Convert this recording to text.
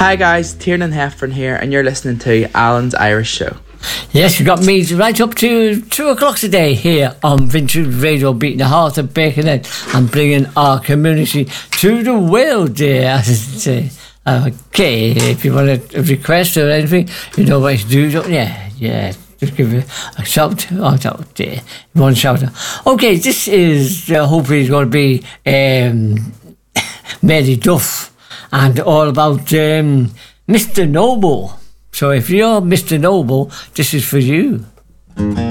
Hi guys, Tiernan Heffern here, and you're listening to Alan's Irish Show. Yes, you got me right up to 2 o'clock today here on Vintage Radio, beating the heart of Birkenhead and bringing our community to the world, as I say. Okay, if you want a request or anything, you know what to do, don't you? Yeah. Just give it a shout out there. One shout out. Okay, this is hopefully going to be Mary Duff and all about Mr. Noble. So if you're Mr. Noble, this is for you.